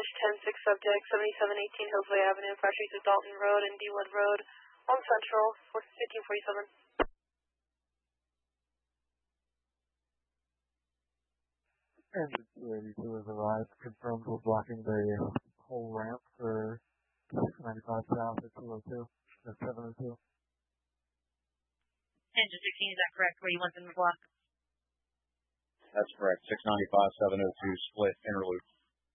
10-6 subject, 7718 Hillsway Avenue, 5 Streets of Dalton Road and Dewood Road on Central, 1547. Engine 282 has arrived, confirmed we're blocking the whole ramp for 95 south at 202, at 702. Engine 16, is that correct, where you want them to block? That's correct, 695, 702, split, inner loop.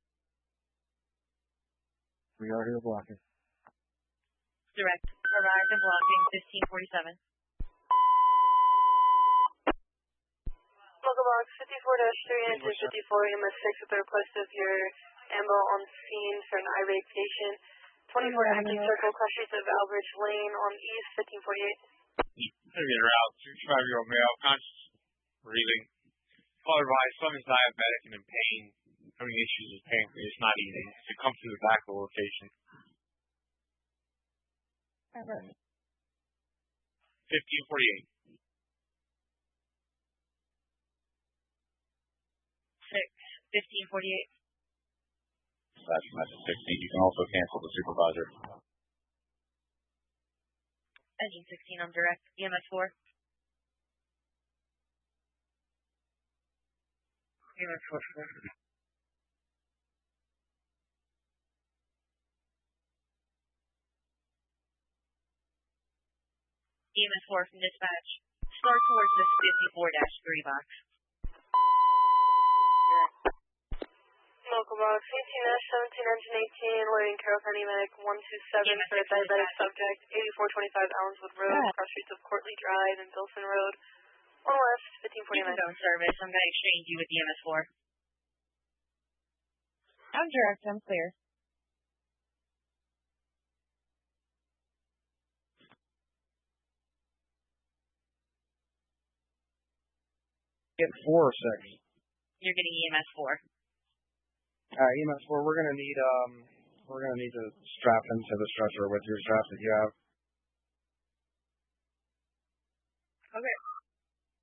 We are here blocking. Direct, arrived and blocking, 1547. Local box 54-3 engine 54 EMS 6 with the request of your ammo on scene for an irate patient. 24 acting circle, cross streets of Albridge Lane on East, 1548. Get her out, 65-year-old male, conscious, breathing. Color by some is diabetic and in pain, having issues with pancreas, not eating. So come through the back of the location. 1548. 1548. That's message 16. You can also cancel the supervisor. Engine 16, I'm direct. EMS 4. EMS 4. EMS 4 from dispatch. Start towards this 54-3 box. Local box 18-17 engine 18, loading Carroll County Medic 127 for a diabetic subject, 8425 Allenswood Road, cross streets of Courtly Drive and Bilson Road, on west, 1549. You can go in service. I'm going to exchange you with the EMS 4. I'm direct. I'm clear. Get 4 or 6. You're getting EMS 4. EMS 4, we're gonna need to strap into the stretcher with your straps that you have.